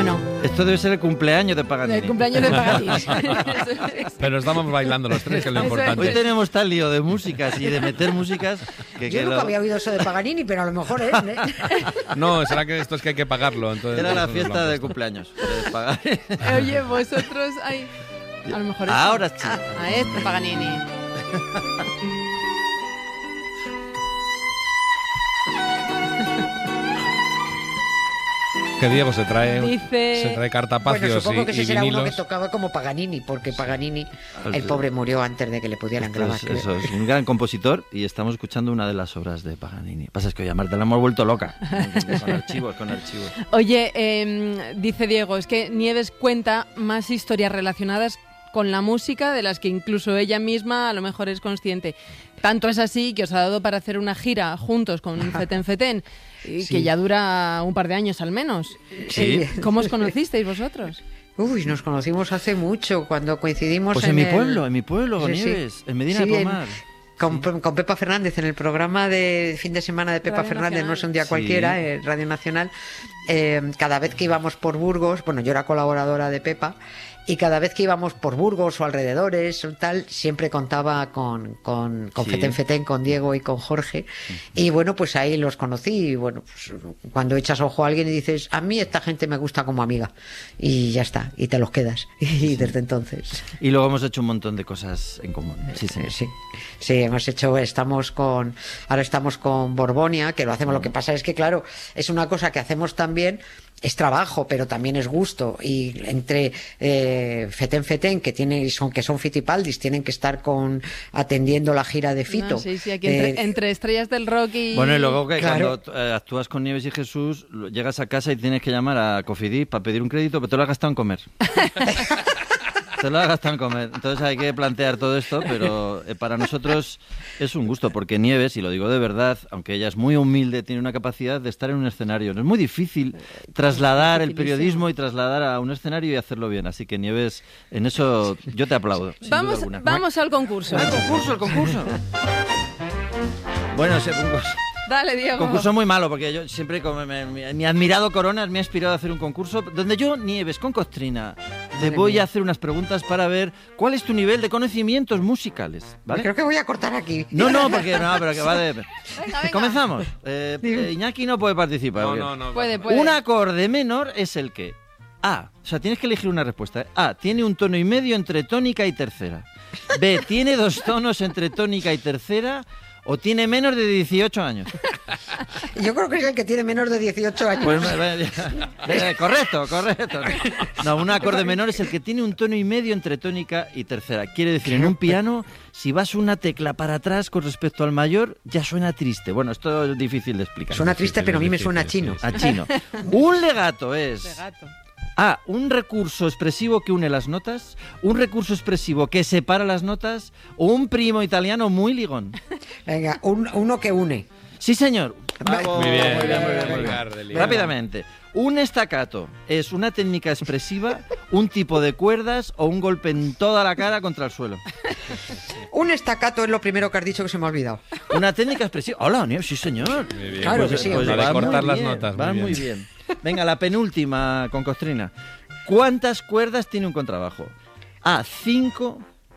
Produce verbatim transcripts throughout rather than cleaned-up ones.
Bueno. Esto debe ser el cumpleaños de Paganini. El cumpleaños de Paganini. Pero estamos bailando los tres, que es lo importante. Hoy tenemos tal lío de músicas y de meter músicas que... Yo que nunca lo... había oído eso de Paganini, pero a lo mejor es, ¿eh? No, será que esto es que hay que pagarlo. Entonces Era la fiesta de cumpleaños. De pagar. Oye, vosotros... Ay, a lo mejor... Ahora sí. A este Paganini. Que Diego se trae, Dice... se trae cartapacios Bueno, supongo que y, ese y será vinilos. uno que tocaba como Paganini, porque Paganini, el pobre, murió antes de que le pudieran Esto grabar. es, creo. eso es un gran compositor y estamos escuchando una de las obras de Paganini. Pasa es que hoy a Marta la hemos vuelto loca. Con archivos, con archivos. Oye, eh, dice Diego, es que Nieves cuenta más historias relacionadas con la música de las que incluso ella misma a lo mejor es consciente. Tanto es así que os ha dado para hacer una gira juntos con Feten Feten, y Sí. que ya dura un par de años al menos. Sí. Eh, ¿Cómo os conocisteis vosotros? Uy, nos conocimos hace mucho, cuando coincidimos Pues en en mi el- pueblo, en mi pueblo, con Sí, sí. Nieves, en Medina Sí, de en- Pomar. Con, con Pepa Fernández, en el programa de fin de semana de Pepa Radio Fernández, Nacional. no es un día Sí. cualquiera, eh, Radio Nacional, eh, cada vez que íbamos por Burgos, bueno, yo era colaboradora de Pepa, y cada vez que íbamos por Burgos o alrededores o tal, siempre contaba con, con, con Sí. Feten Feten, con Diego y con Jorge, y bueno, pues ahí los conocí, y bueno, pues cuando echas ojo a alguien y dices, a mí esta gente me gusta como amiga, y ya está, y te los quedas, y desde entonces... Y luego hemos hecho un montón de cosas en común. Sí, sí. Eh, Sí, sí, hemos hecho, estamos con, ahora estamos con Borbonia, que lo hacemos, lo que pasa es que claro, es una cosa que hacemos también, es trabajo, pero también es gusto, y entre eh, Feten Feten, que tiene, son, que son Fitipaldis, tienen que estar con, atendiendo la gira de Fito. No, sí, sí, aquí entre, Eh, entre estrellas del rock y... Bueno, y luego que Claro. cuando eh, actúas con Nieves y Jesús, lo- llegas a casa y tienes que llamar a Cofidis para pedir un crédito, pero te lo has gastado en comer. Te lo has gastado en comer. Entonces hay que plantear todo esto, pero eh, para nosotros es un gusto, porque Nieves, y lo digo de verdad, aunque ella es muy humilde, tiene una capacidad de estar en un escenario. Es muy difícil trasladar el periodismo y trasladar a un escenario y hacerlo bien. Así que Nieves, en eso yo te aplaudo. sin duda Vamos, alguna. vamos al concurso. El concurso, el concurso. Bueno, ese concurso. Dale, Diego. Concurso muy malo, porque yo siempre, como me- me- mi admirado Coronas me ha inspirado a hacer un concurso donde yo, Nieves, con Costrina, te Madre voy mía. a hacer unas preguntas para ver cuál es tu nivel de conocimientos musicales, ¿vale? Creo que voy a cortar aquí. No, no, porque no, pero que va de... Venga, venga. Comenzamos. Eh, eh, Iñaki no puede participar. No, porque- no, no. Puede, puede. Un acorde menor es el que A, o sea, tienes que elegir una respuesta. ¿eh? A, tiene un tono y medio entre tónica y tercera. B, tiene dos tonos entre tónica y tercera. O tiene menos de dieciocho años. Yo creo que es el que tiene menos de dieciocho años. Pues, me- me- eh, correcto, correcto. No, un acorde menor es el que tiene un tono y medio entre tónica y tercera. Quiere decir, en un piano, si vas una tecla para atrás con respecto al mayor, ya suena triste. Bueno, esto es difícil de explicar. Suena triste, pero a mí me suena chino. A chino. Un legato es... De gato. A, un recurso expresivo que une las notas, un recurso expresivo que separa las notas, o un primo italiano muy ligón. Venga, un- uno que une. Sí, señor. Bravo. Muy bien, muy bien, muy bien, muy bien. Edgar de Liga. Rápidamente. Un estacato es una técnica expresiva, un tipo de cuerdas o un golpe en toda la cara contra el suelo. Un estacato es lo primero que has dicho que se me ha olvidado. Una técnica expresiva. Hola, Nieves, sí, señor. Muy bien. Claro Pues- que sí, pues hombre. la de va cortar muy las bien, notas. va muy muy bien. bien. Venga, la penúltima con Costrina. ¿Cuántas cuerdas tiene un contrabajo? A, cinco.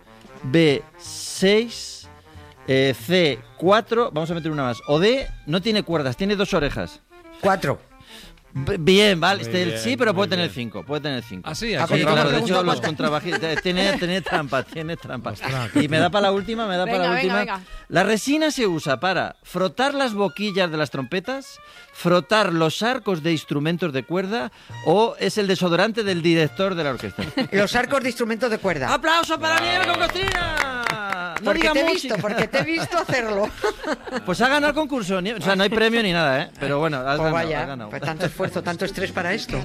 B, seis. eh, C, cuatro. Vamos a meter una más. O D, no tiene cuerdas, tiene dos orejas. Cuatro. B- Bien, vale. Muy este, bien, sí, pero muy puede tener bien. cinco. Puede tener cinco. Ah, sí, Ah, al pero Sí, yo claro, me de hecho pregunto los cuántas- contrabajistas tiene, tiene trampa, tiene trampa. Y me da para la última, me da para Venga, la venga, última. venga. La resina se usa para frotar las boquillas de las trompetas, frotar los arcos de instrumentos de cuerda o es el desodorante del director de la orquesta. Los arcos de instrumentos de cuerda. ¡Aplauso para Nieves con Costrina! No porque diga te he música. visto, porque te he visto hacerlo. Pues ha ganado el concurso, Nieves. O sea, no hay premio ni nada, ¿eh? Pero bueno, has Pues ganado, has vaya, ganado. pues tanto esfuerzo, tanto estrés para esto.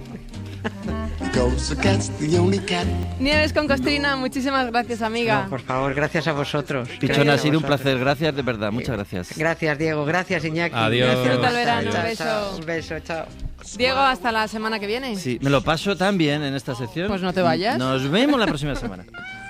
Goes against the only cat. Nieves con Costrina, muchísimas gracias, amiga. No, por favor, gracias a vosotros. Pichón, Gracias ha a sido un vosotros. placer. Gracias, de verdad. Muchas gracias. Gracias, Diego. Gracias, Iñaki. Adiós. Disfruta el verano, un Chao, beso. chao. Un beso, chao. Diego, hasta la semana que viene. Sí, me lo paso tan bien en esta sección. Pues no te vayas. Nos vemos la próxima semana.